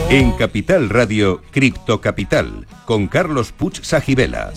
En Capital Radio, Cripto Capital, con Carlos Puig Sajibela.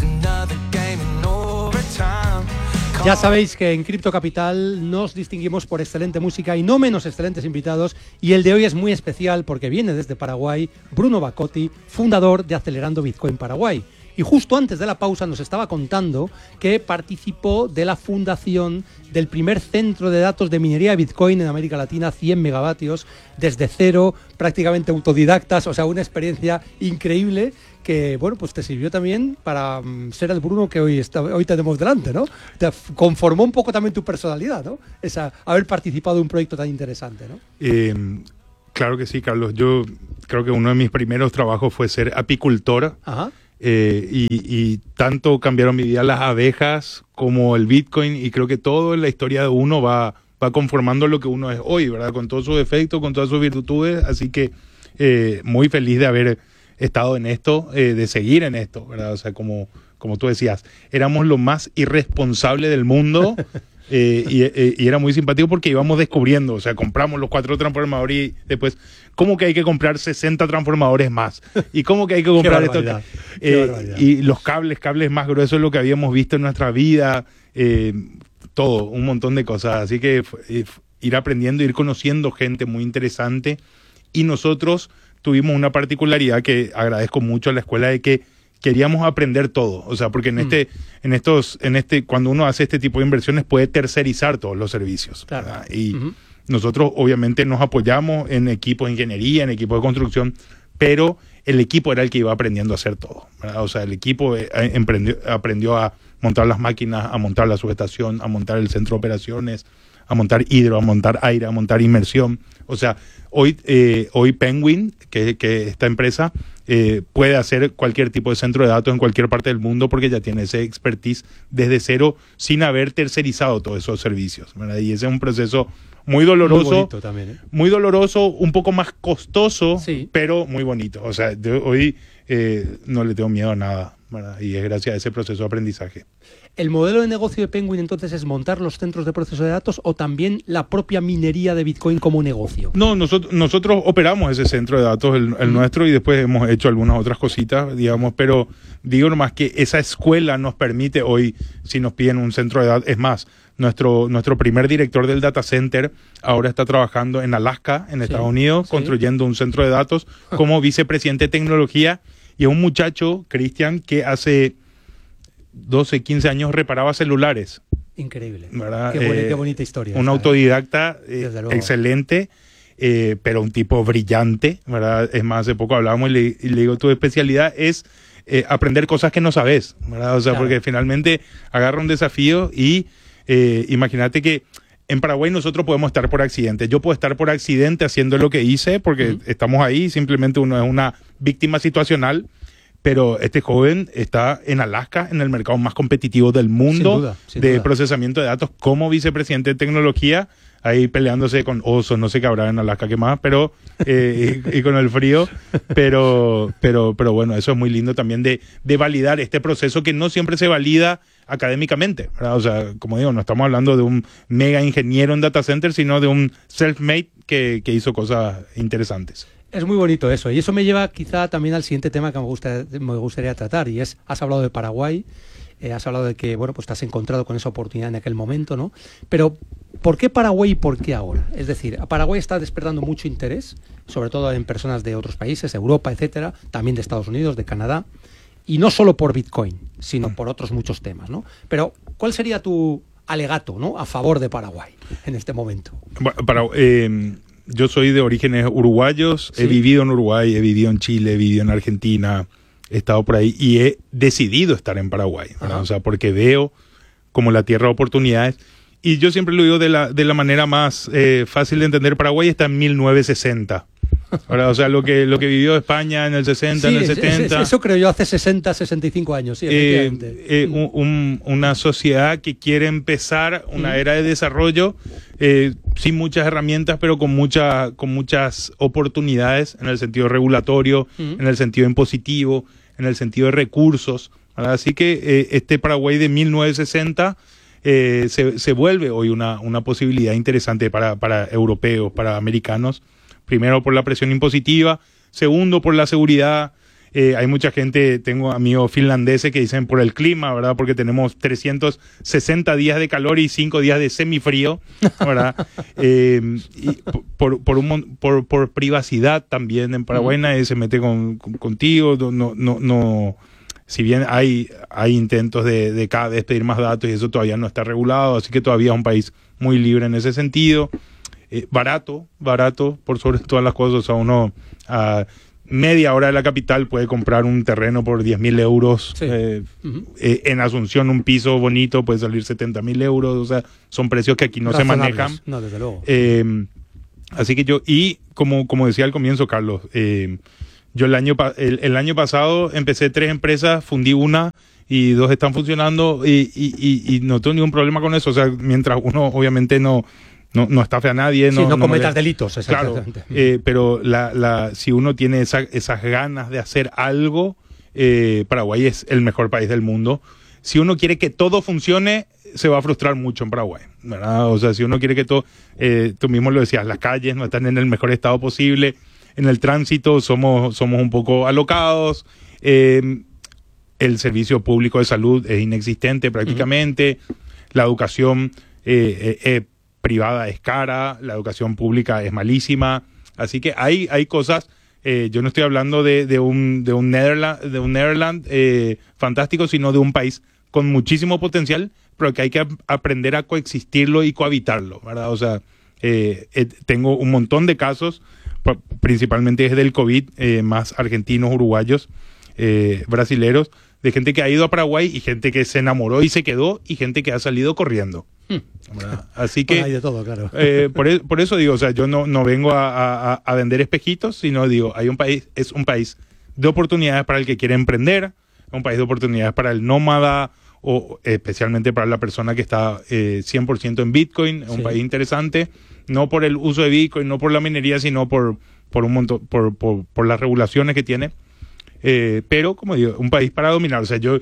Ya sabéis que en Cripto Capital nos distinguimos por excelente música y no menos excelentes invitados, y el de hoy es muy especial porque viene desde Paraguay Bruno Bacotti, fundador de Acelerando Bitcoin Paraguay. Y justo antes de la pausa nos estaba contando que participó de la fundación del primer centro de datos de minería de Bitcoin en América Latina, 100 megavatios, desde cero, prácticamente autodidactas, o sea, una experiencia increíble que, bueno, pues te sirvió también para ser el Bruno que hoy tenemos delante, ¿no? Te conformó un poco también tu personalidad, ¿no? Haber participado de un proyecto tan interesante, ¿no? Claro que sí, Carlos. Yo creo que uno de mis primeros trabajos fue ser apicultor. Ajá. Y tanto cambiaron mi vida las abejas como el Bitcoin, y creo que todo en la historia de uno va conformando lo que uno es hoy, ¿verdad? Con todos sus defectos, con todas sus virtudes, así que muy feliz de haber estado en esto, de seguir en esto, ¿verdad? O sea, como tú decías, éramos lo más irresponsable del mundo. Y era muy simpático porque íbamos descubriendo, o sea, compramos los 4 transformadores y después, ¿cómo que hay que comprar 60 transformadores más? ¿Y cómo que hay que comprar esto? Y los cables más gruesos de lo que habíamos visto en nuestra vida, todo, un montón de cosas. Así que ir aprendiendo, ir conociendo gente muy interesante. Y nosotros tuvimos una particularidad que agradezco mucho a la escuela, de que queríamos aprender todo, o sea, porque cuando uno hace este tipo de inversiones puede tercerizar todos los servicios. Claro. Y nosotros obviamente nos apoyamos en equipos de ingeniería, en equipos de construcción, pero el equipo era el que iba aprendiendo a hacer todo, ¿verdad? O sea, el equipo aprendió a montar las máquinas, a montar la subestación, a montar el centro de operaciones, a montar hidro, a montar aire, a montar inmersión. O sea, hoy Penguin, que esta empresa, puede hacer cualquier tipo de centro de datos en cualquier parte del mundo porque ya tiene ese expertise desde cero, sin haber tercerizado todos esos servicios, ¿verdad? Y ese es un proceso muy doloroso, muy bonito también, ¿eh? Muy doloroso, un poco más costoso, sí, pero muy bonito. O sea, hoy no le tengo miedo a nada, ¿verdad? Y es gracias a ese proceso de aprendizaje. ¿El modelo de negocio de Penguin entonces es montar los centros de proceso de datos o también la propia minería de Bitcoin como negocio? No, nosotros operamos ese centro de datos, el nuestro, y después hemos hecho algunas otras cositas, digamos, pero digo nomás que esa escuela nos permite hoy, si nos piden un centro de datos, es más, nuestro primer director del data center ahora está trabajando en Alaska, en Estados Unidos, construyendo un centro de datos como vicepresidente de tecnología, y es un muchacho, Cristian, que hace 12, 15 años reparaba celulares. Increíble. ¿Verdad? Qué bonita historia. Un autodidacta excelente, pero un tipo brillante, ¿verdad? Es más, hace poco hablábamos y le digo, tu especialidad es aprender cosas que no sabes, ¿verdad? O sea, claro, porque finalmente agarra un desafío y imagínate que en Paraguay nosotros podemos estar por accidente. Yo puedo estar por accidente haciendo lo que hice porque estamos ahí, simplemente uno es una víctima situacional. Pero este joven está en Alaska, en el mercado más competitivo del mundo, sin duda. Procesamiento de datos, como vicepresidente de tecnología, ahí peleándose con osos, no sé qué habrá en Alaska, qué más, pero y con el frío, pero bueno, eso es muy lindo también de validar este proceso que no siempre se valida académicamente, ¿verdad? O sea, como digo, no estamos hablando de un mega ingeniero en data center, sino de un self-made que hizo cosas interesantes. Es muy bonito eso, y eso me lleva quizá también al siguiente tema que me gustaría tratar, y es, has hablado de Paraguay, has hablado de que, bueno, pues te has encontrado con esa oportunidad en aquel momento, ¿no? Pero, ¿por qué Paraguay y por qué ahora? Es decir, Paraguay está despertando mucho interés, sobre todo en personas de otros países, Europa, etcétera, también de Estados Unidos, de Canadá, y no solo por Bitcoin, sino por otros muchos temas, ¿no? Pero, ¿cuál sería tu alegato, ¿no?, a favor de Paraguay en este momento? Bueno, yo soy de orígenes uruguayos, ¿sí? He vivido en Uruguay, he vivido en Chile, he vivido en Argentina, he estado por ahí y he decidido estar en Paraguay, ¿verdad? O sea, porque veo como la tierra de oportunidades. Y yo siempre lo digo de la manera más fácil de entender. Paraguay está en 1960. ¿Verdad? O sea, lo que vivió España en el 60, en el 70. Eso creo yo hace 60, 65 años, sí, efectivamente. Una sociedad que quiere empezar una era de desarrollo sin muchas herramientas, pero con muchas oportunidades en el sentido regulatorio, en el sentido impositivo, en el sentido de recursos, ¿verdad? Así que este Paraguay de 1960 se vuelve hoy una posibilidad interesante para europeos, para americanos. Primero por la presión impositiva, Segundo, por la seguridad. Hay mucha gente, tengo amigos finlandeses que dicen por el clima, ¿verdad? Porque tenemos 360 días de calor y 5 días de semifrío, ¿verdad? Y por privacidad también. En Paraguay nadie se mete contigo, no. Si bien hay intentos de cada vez pedir más datos y eso todavía no está regulado, así que todavía es un país muy libre en ese sentido. Barato, por sobre todas las cosas. O sea, uno a media hora de la capital puede comprar un terreno por 10.000 euros. Sí. En Asunción un piso bonito puede salir 70.000 euros. O sea, son precios que aquí no se manejan. No, desde luego. Así que y como decía al comienzo, Carlos, yo el año pasado empecé 3 empresas, fundí una y 2 están funcionando y no tengo ningún problema con eso. O sea, mientras uno obviamente no estafe a nadie. Sí, no cometas delitos, exactamente. Claro, pero si uno tiene esas ganas de hacer algo, Paraguay es el mejor país del mundo. Si uno quiere que todo funcione, se va a frustrar mucho en Paraguay, ¿verdad? O sea, si uno quiere que todo, tú mismo lo decías, las calles no están en el mejor estado posible, en el tránsito somos un poco alocados, el servicio público de salud es inexistente prácticamente, la educación privada es cara, la educación pública es malísima, así que hay cosas. Yo no estoy hablando de un Netherlands fantástico, sino de un país con muchísimo potencial, pero que hay que aprender a coexistirlo y cohabitarlo, ¿verdad? O sea, tengo un montón de casos, principalmente desde el COVID, más argentinos, uruguayos, brasileros, de gente que ha ido a Paraguay y gente que se enamoró y se quedó y gente que ha salido corriendo. Así que hay de todo, claro. por eso digo, o sea, yo no vengo a vender espejitos, sino digo, es un país de oportunidades para el que quiere emprender, un país de oportunidades para el nómada o especialmente para la persona que está 100% en Bitcoin, es un país interesante, no por el uso de Bitcoin, no por la minería, sino por un montón, por las regulaciones que tiene. Pero, como digo, un país para dominar. O sea, yo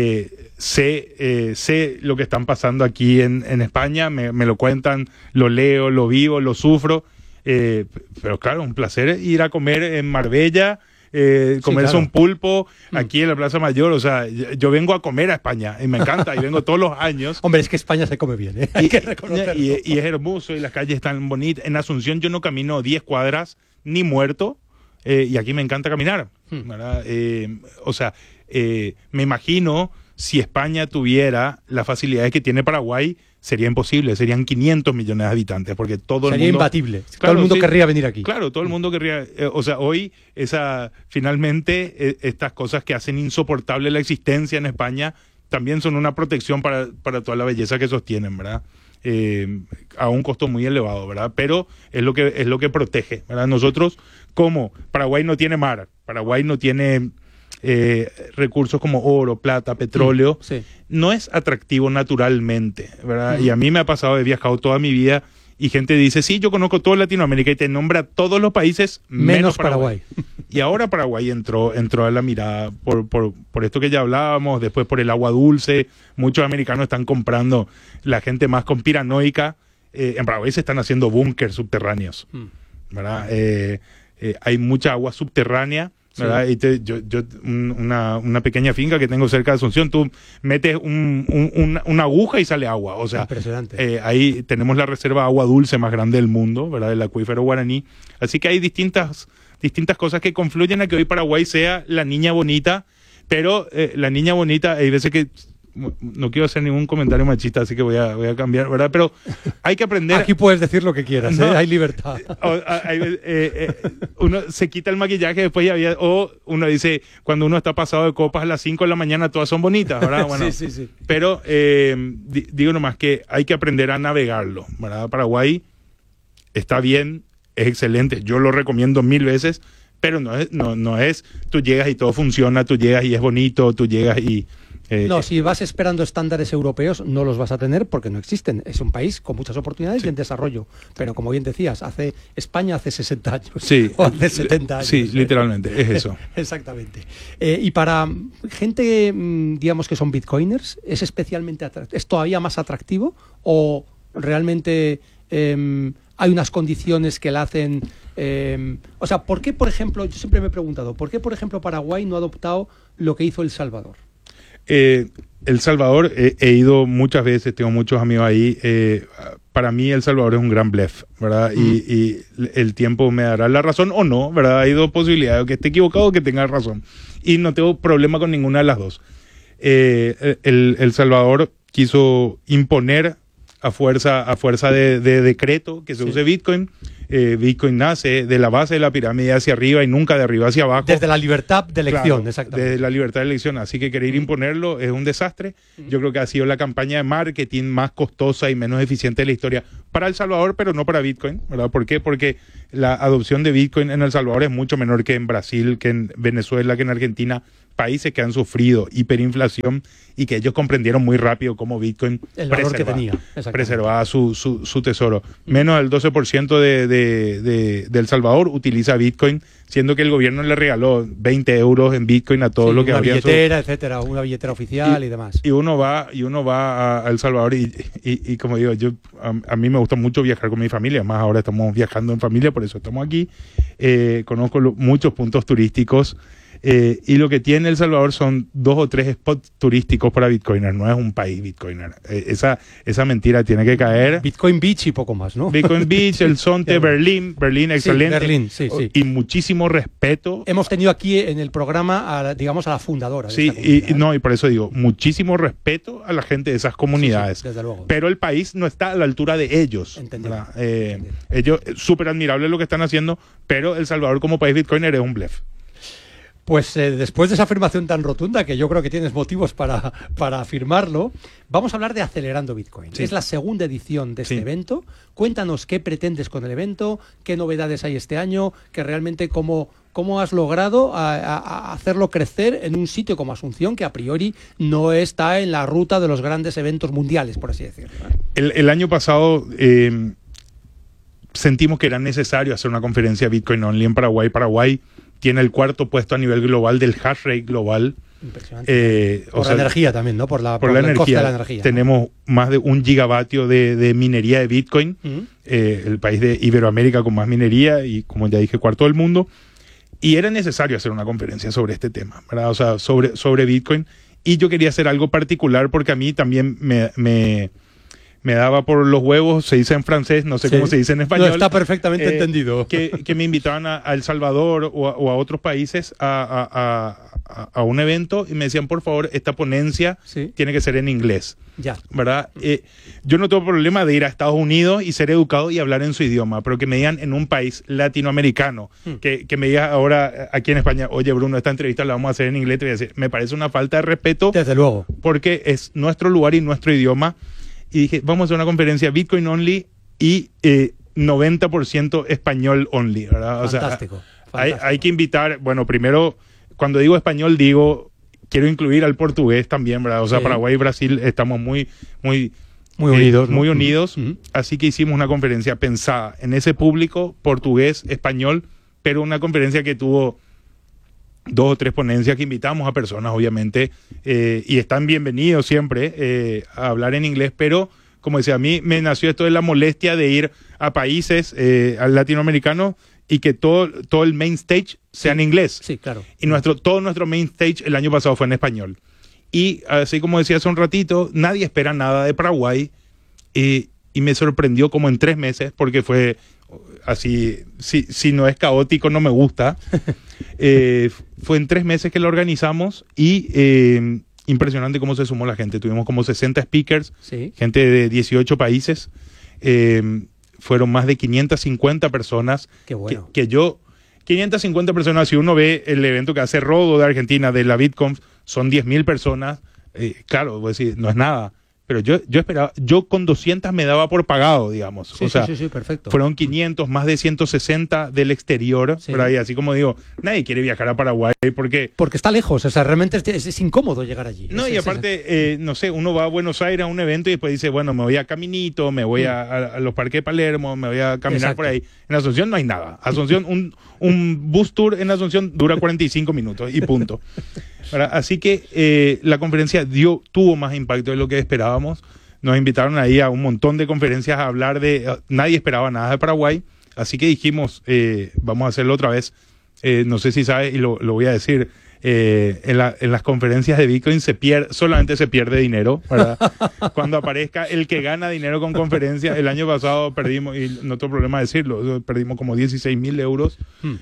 sé lo que están pasando aquí en España, me lo cuentan, lo leo, lo vivo, lo sufro. Pero claro, un placer ir a comer en Marbella, comerse un pulpo aquí en la Plaza Mayor. O sea, yo vengo a comer a España y me encanta, y vengo todos los años. Hombre, es que España se come bien, ¿eh? Hay que reconocerlo. Y es hermoso y las calles están bonitas. En Asunción yo no camino 10 cuadras ni muerto. Y aquí me encanta caminar, ¿verdad? O sea, me imagino si España tuviera las facilidades que tiene Paraguay, sería imposible, serían 500 millones de habitantes, porque todo sería el mundo... imbatible, claro, todo el mundo querría venir aquí. Claro, todo el mundo querría... o sea, hoy, finalmente, estas cosas que hacen insoportable la existencia en España, también son una protección para toda la belleza que sostienen, ¿verdad? A un costo muy elevado, ¿verdad? Pero es lo que protege, ¿verdad? Nosotros, como Paraguay no tiene mar, Paraguay no tiene recursos como oro, plata, petróleo, no es atractivo naturalmente, ¿verdad? Y a mí me ha pasado, he viajado toda mi vida y gente dice, sí, yo conozco toda Latinoamérica y te nombra todos los países menos Paraguay. Y ahora Paraguay entró a la mirada por esto que ya hablábamos, después por el agua dulce. Muchos americanos están comprando, la gente más conspiranoica. En Paraguay se están haciendo búnkers subterráneos, ¿verdad? Hay mucha agua subterránea, ¿verdad? Sí. Y una pequeña finca que tengo cerca de Asunción, tú metes una aguja y sale agua. O sea, impresionante. Ahí tenemos la reserva de agua dulce más grande del mundo, ¿verdad? El acuífero Guaraní. Así que hay distintas cosas que confluyen a que hoy Paraguay sea la niña bonita, pero la niña bonita, hay veces que no quiero hacer ningún comentario machista, así que voy a cambiar, ¿verdad? Pero hay que aprender... Aquí puedes decir lo que quieras, ¿eh? Hay libertad. Uno se quita el maquillaje después o uno dice, cuando uno está pasado de copas a las 5 de la mañana, todas son bonitas, ¿verdad? Bueno, sí. Pero digo nomás que hay que aprender a navegarlo, ¿verdad? Paraguay está bien, es excelente, yo lo recomiendo 1000 veces, pero no es tú llegas y todo funciona, tú llegas y es bonito, tú llegas y... no, si vas esperando estándares europeos no los vas a tener porque no existen. Es un país con muchas oportunidades y en desarrollo. Pero como bien decías, España hace 60 años o hace 70 años. Sí, literalmente, es eso. Exactamente. Y para gente, digamos que son bitcoiners, ¿es especialmente es todavía más atractivo o realmente hay unas condiciones que la hacen O sea, ¿por qué, por ejemplo, yo siempre me he preguntado, ¿por qué, por ejemplo, Paraguay no ha adoptado lo que hizo El Salvador? El Salvador, he ido muchas veces, tengo muchos amigos ahí. Para mí El Salvador es un gran bluff, ¿verdad? Y el tiempo me dará la razón o no, ¿verdad? Hay dos posibilidades, que esté equivocado o que tenga razón. Y no tengo problema con ninguna de las dos. El Salvador quiso imponer a fuerza de decreto que se use Bitcoin. Bitcoin nace de la base de la pirámide hacia arriba y nunca de arriba hacia abajo. Desde la libertad de elección, claro, exactamente. Desde la libertad de elección. Así que querer imponerlo es un desastre. Yo creo que ha sido la campaña de marketing más costosa y menos eficiente de la historia para El Salvador, pero no para Bitcoin, ¿verdad? ¿Por qué? Porque la adopción de Bitcoin en El Salvador es mucho menor que en Brasil, que en Venezuela, que en Argentina. Países que han sufrido hiperinflación y que ellos comprendieron muy rápido cómo Bitcoin el valor que tenía, preservaba su tesoro. Menos del 12% de El Salvador utiliza Bitcoin, siendo que el gobierno le regaló 20 euros en Bitcoin a todos los que habían... Una billetera, etcétera, una billetera oficial y demás. Y uno va a El Salvador y como digo, a mí me gusta mucho viajar con mi familia, más ahora estamos viajando en familia, por eso estamos aquí. Conozco muchos puntos turísticos. Y lo que tiene El Salvador son 2 o 3 spots turísticos para Bitcoiner, no es un país Bitcoiner. Esa mentira tiene que caer. Bitcoin Beach y poco más, ¿no? Bitcoin Beach, El Sonte, Berlín excelente. Sí, Berlín, sí. Y muchísimo respeto. Hemos tenido aquí en el programa, a la fundadora. Sí, y por eso digo, muchísimo respeto a la gente de esas comunidades. Sí, desde luego. Pero el país no está a la altura de ellos. Entendido. Ellos, súper admirable lo que están haciendo, pero El Salvador como país Bitcoiner es un bluff. Pues después de esa afirmación tan rotunda, que yo creo que tienes motivos para afirmarlo, vamos a hablar de Acelerando Bitcoin. Sí. Es la segunda edición de este evento. Cuéntanos qué pretendes con el evento, qué novedades hay este año, que realmente cómo has logrado a hacerlo crecer en un sitio como Asunción, que a priori no está en la ruta de los grandes eventos mundiales, por así decirlo. El año pasado sentimos que era necesario hacer una conferencia Bitcoin Only en Paraguay. Paraguay tiene el 4º puesto a nivel global del hash rate global. Impresionante. Por la energía también, ¿no? Por el coste de la energía. Tenemos más de 1 gigavatio de minería de Bitcoin. El país de Iberoamérica con más minería y, como ya dije, 4º del mundo. Y era necesario hacer una conferencia sobre este tema, ¿verdad? O sea, sobre Bitcoin. Y yo quería hacer algo particular porque a mí también me daba por los huevos, se dice en francés, no sé cómo se dice en español. No, está perfectamente entendido. Que me invitaban a El Salvador o a otros países a un evento y me decían, por favor, esta ponencia tiene que ser en inglés. Ya. ¿Verdad? Yo no tengo problema de ir a Estados Unidos y ser educado y hablar en su idioma, pero que me digan en un país latinoamericano, que me digas ahora aquí en España, oye Bruno, esta entrevista la vamos a hacer en inglés, te voy a decir, me parece una falta de respeto. Desde luego. Porque es nuestro lugar y nuestro idioma. Y dije, vamos a hacer una conferencia Bitcoin Only y 90% español only, ¿verdad? Fantástico. O sea, hay que invitar, bueno, primero, cuando digo español, quiero incluir al portugués también, ¿verdad? O sea, Paraguay y Brasil estamos muy unidos. Muy unidos. Así que hicimos una conferencia pensada en ese público portugués, español, pero una conferencia que tuvo 2 o 3 ponencias que invitamos a personas, obviamente, y están bienvenidos siempre a hablar en inglés, pero, como decía, a mí me nació esto de la molestia de ir a países latinoamericanos y que todo el main stage sea en inglés. Sí, claro. Y todo nuestro main stage el año pasado fue en español. Y así como decía hace un ratito, nadie espera nada de Paraguay, y me sorprendió como en 3 meses, porque fue así, si no es caótico no me gusta. Fue en 3 meses que lo organizamos y impresionante cómo se sumó la gente. Tuvimos como 60 speakers, gente de 18 países. Fueron más de 550 personas. Qué bueno. 550 personas, si uno ve el evento que hace Rodo de Argentina, de la BitConf, son 10.000 personas. Claro, voy a decir, no es nada. Pero yo esperaba, yo con 200 me daba por pagado, digamos. Sí, perfecto. Fueron 500, más de 160 del exterior, ¿verdad? Y así como digo, nadie quiere viajar a Paraguay porque está lejos, o sea, realmente es incómodo llegar allí. No, y aparte, no sé, uno va a Buenos Aires a un evento y después dice, bueno, me voy a Caminito, me voy a los parques de Palermo, me voy a caminar por ahí. En Asunción no hay nada. Asunción, un bus tour en Asunción dura 45 minutos y punto. ¿Verdad? Así que la conferencia tuvo más impacto de lo que esperábamos. Nos invitaron ahí a un montón de conferencias a hablar nadie esperaba nada de Paraguay, Así que dijimos, vamos a hacerlo otra vez. No sé si sabes, y lo voy a decir, en las conferencias de Bitcoin solamente se pierde dinero, ¿verdad? Cuando aparezca el que gana dinero con conferencias, el año pasado perdimos, y no tengo problema decirlo, perdimos como 16.000 euros.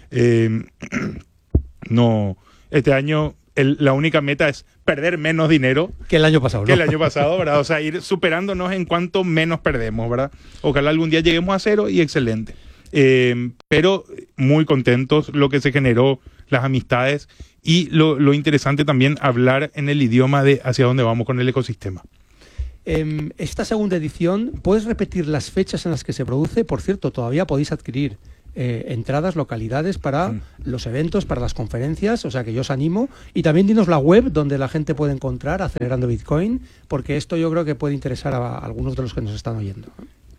No, este año la única meta es perder menos dinero que el año pasado, ¿no? Que el año pasado, ¿verdad? O sea, ir superándonos en cuanto menos perdemos, ¿verdad? Ojalá algún día lleguemos a cero y excelente. Pero muy contentos, lo que se generó, las amistades y lo interesante también hablar en el idioma de hacia dónde vamos con el ecosistema. Esta segunda edición, ¿puedes repetir las fechas en las que se produce? Por cierto, todavía podéis adquirir entradas, localidades para los eventos, para las conferencias, o sea que yo os animo. Y también dinos la web donde la gente puede encontrar Acelerando Bitcoin, porque esto yo creo que puede interesar a algunos de los que nos están oyendo.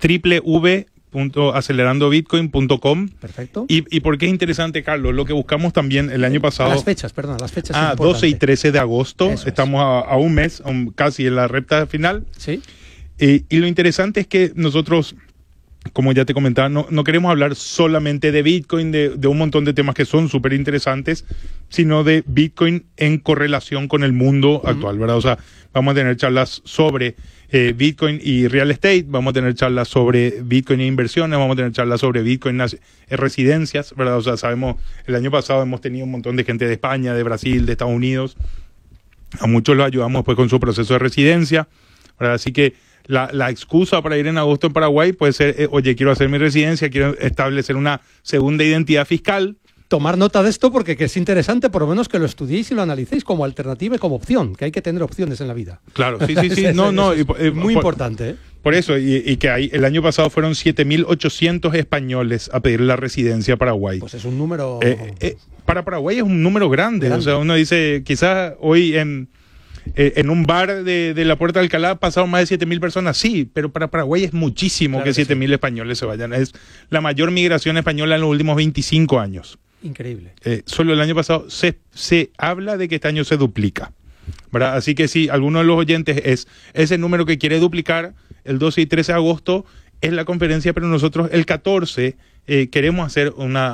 www.acelerandobitcoin.com. Perfecto. ¿Y por qué es interesante, Carlos? Lo que buscamos también el año pasado... Las fechas. 12 y 13 de agosto. Eso estamos a un mes, casi en la recta final. Sí. Y lo interesante es que nosotros, como ya te comentaba, no queremos hablar solamente de Bitcoin, de un montón de temas que son súper interesantes, sino de Bitcoin en correlación con el mundo actual, ¿verdad? O sea, vamos a tener charlas sobre Bitcoin y real estate, vamos a tener charlas sobre Bitcoin e inversiones, vamos a tener charlas sobre Bitcoin residencias, ¿verdad? O sea, sabemos, el año pasado hemos tenido un montón de gente de España, de Brasil, de Estados Unidos. A muchos los ayudamos pues con su proceso de residencia, ¿verdad? Así que la excusa para ir en agosto en Paraguay puede ser, oye, quiero hacer mi residencia, quiero establecer una segunda identidad fiscal. Tomar nota de esto porque que es interesante, por lo menos que lo estudiéis y lo analicéis como alternativa y como opción, que hay que tener opciones en la vida. Claro, sí. Muy importante, ¿eh? Por eso, y que el año pasado fueron 7.800 españoles a pedir la residencia a Paraguay. Pues es un número... Para Paraguay es un número grande. O sea, uno dice, quizás hoy en un bar de la Puerta de Alcalá pasaron más de 7.000 personas, sí, pero para Paraguay es muchísimo, claro, que 7.000 españoles se vayan. Es la mayor migración española en los últimos 25 años. Increíble. Solo el año pasado se habla de que este año se duplica, ¿verdad? Así que si alguno de los oyentes es ese número que quiere duplicar, el 12 y 13 de agosto es la conferencia, pero nosotros el 14 queremos hacer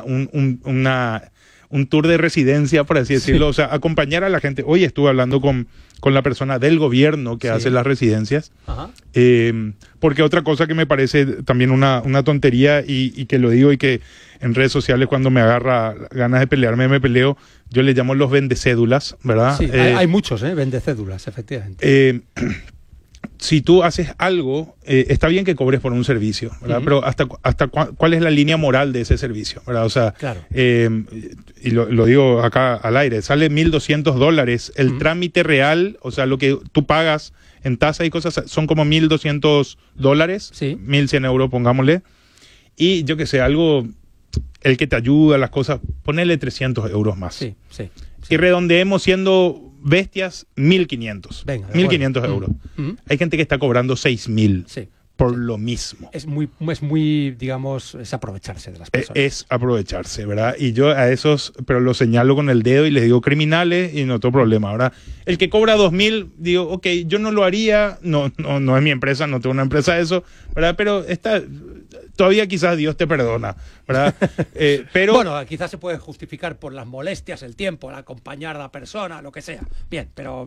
un tour de residencia, por así decirlo, o sea, acompañar a la gente. Hoy estuve hablando con la persona del gobierno que hace las residencias, porque otra cosa que me parece también una tontería y que lo digo y que en redes sociales cuando me agarra ganas de pelearme, me peleo, yo le llamo los vendecédulas, ¿verdad? Sí, hay muchos, vendecédulas, efectivamente. Si tú haces algo, está bien que cobres por un servicio, ¿verdad? Pero hasta ¿cuál es la línea moral de ese servicio, ¿verdad? O sea, claro. Y lo digo acá al aire, sale $1.200. El trámite real, o sea, lo que tú pagas en tasa y cosas, son como $1.200, sí. 1.100 euros, pongámosle. Y yo que sé, algo, el que te ayuda, las cosas, ponele 300 euros más. Sí. Y redondeemos siendo bestias, 1.500. Venga, 1.500 euros. Hay gente que está cobrando 6.000 por lo mismo. Es muy, digamos, es aprovecharse de las personas. Es aprovecharse, ¿verdad? Y yo a esos, pero los señalo con el dedo y les digo criminales y no tengo problema. Ahora, el que cobra 2.000, digo, ok, yo no lo haría, no es mi empresa, no tengo una empresa de eso, ¿verdad? Pero todavía quizás Dios te perdona, ¿verdad? Pero bueno, quizás se puede justificar por las molestias, el tiempo, el acompañar a la persona, lo que sea. Bien, pero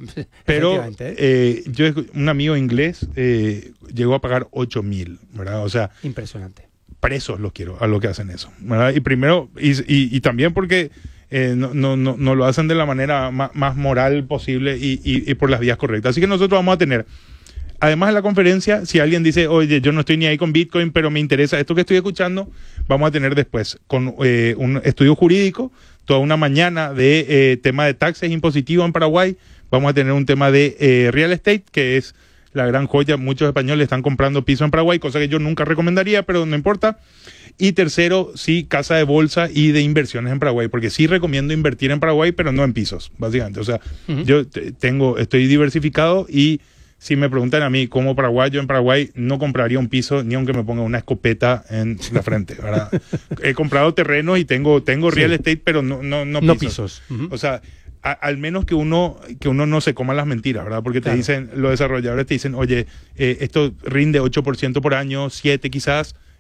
yo, un amigo inglés llegó a pagar 8.000, ¿verdad? O sea, impresionante. Presos los quiero a lo que hacen eso, ¿verdad? Y primero, y también porque no lo hacen de la manera más moral posible y por las vías correctas. Así que nosotros vamos a tener, además de la conferencia, si alguien dice, oye, yo no estoy ni ahí con Bitcoin, pero me interesa esto que estoy escuchando, vamos a tener después con un estudio jurídico, toda una mañana de tema de taxes impositivos en Paraguay, vamos a tener un tema de real estate, que es la gran joya. Muchos españoles están comprando piso en Paraguay, cosa que yo nunca recomendaría, pero no importa. Y tercero, sí, casa de bolsa y de inversiones en Paraguay, porque sí recomiendo invertir en Paraguay, pero no en pisos, básicamente. O sea, yo estoy diversificado y si me preguntan a mí como paraguayo, en Paraguay no compraría un piso ni aunque me ponga una escopeta en la frente, ¿verdad? He comprado terrenos y tengo real estate, pero no pisos. O sea, al menos que uno no se coma las mentiras, ¿verdad? Porque te dicen, los desarrolladores te dicen, oye, esto rinde 8% por año, 7 quizás,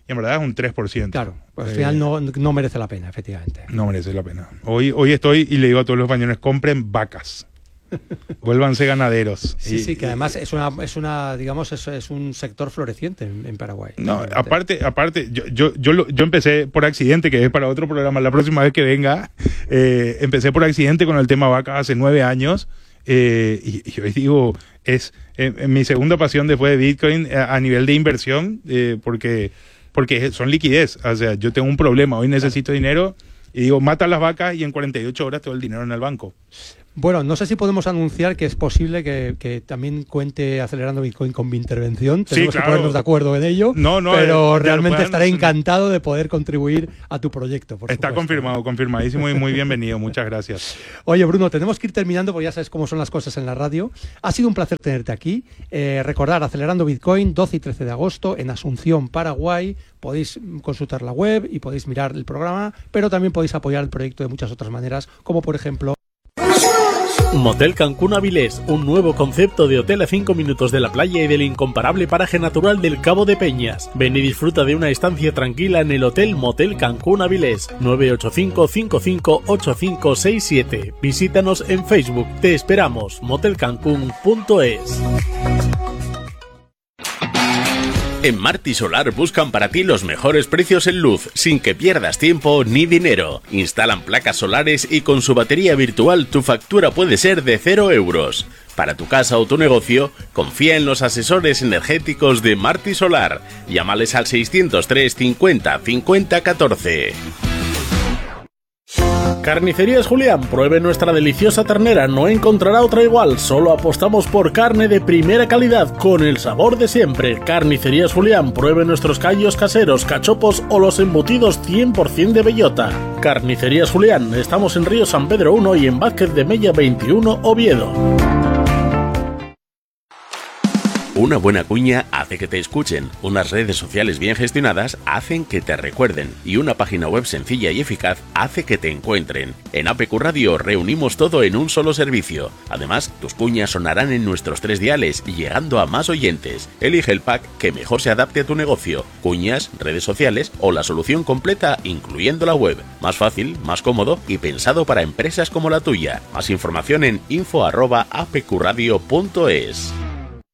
y en verdad es un 3%. Claro, pues al final no merece la pena, efectivamente. No merece la pena. Hoy estoy y le digo a todos los españoles, compren vacas. Vuélvanse ganaderos. Sí, que además es un sector floreciente en Paraguay. No, aparte, yo empecé por accidente, que es para otro programa, la próxima vez que venga, empecé por accidente con el tema vacas hace 9 años, y hoy digo, es mi segunda pasión después de Bitcoin a nivel de inversión, porque son liquidez. O sea, yo tengo un problema, hoy necesito dinero, y digo, mata las vacas y en 48 horas todo el dinero en el banco. Bueno, no sé si podemos anunciar que es posible que también cuente Acelerando Bitcoin con mi intervención. Tenemos que ponernos de acuerdo en ello. Pero realmente estaré encantado de poder contribuir a tu proyecto. Está confirmado, confirmadísimo y muy bienvenido. Muchas gracias. Oye, Bruno, tenemos que ir terminando porque ya sabes cómo son las cosas en la radio. Ha sido un placer tenerte aquí. Recordar, Acelerando Bitcoin, 12 y 13 de agosto en Asunción, Paraguay. Podéis consultar la web y podéis mirar el programa, pero también podéis apoyar el proyecto de muchas otras maneras, como por ejemplo... Motel Cancún Avilés, un nuevo concepto de hotel a 5 minutos de la playa y del incomparable paraje natural del Cabo de Peñas. Ven y disfruta de una estancia tranquila en el Hotel Motel Cancún Avilés, 985-558567. Visítanos en Facebook. Te esperamos. motelcancún.es. En Marti Solar buscan para ti los mejores precios en luz, sin que pierdas tiempo ni dinero. Instalan placas solares y con su batería virtual tu factura puede ser de 0 euros. Para tu casa o tu negocio, confía en los asesores energéticos de Marti Solar. Llámales al 603 50 50 14. Carnicerías Julián, pruebe nuestra deliciosa ternera, no encontrará otra igual, solo apostamos por carne de primera calidad, con el sabor de siempre. Carnicerías Julián, pruebe nuestros callos caseros, cachopos o los embutidos 100% de bellota. Carnicerías Julián, estamos en Río San Pedro 1 y en Vázquez de Mella 21, Oviedo. Una buena cuña hace que te escuchen, unas redes sociales bien gestionadas hacen que te recuerden y una página web sencilla y eficaz hace que te encuentren. En APQ Radio reunimos todo en un solo servicio. Además, tus cuñas sonarán en nuestros 3 diales, llegando a más oyentes. Elige el pack que mejor se adapte a tu negocio, cuñas, redes sociales o la solución completa incluyendo la web. Más fácil, más cómodo y pensado para empresas como la tuya. Más información en info@apqradio.es.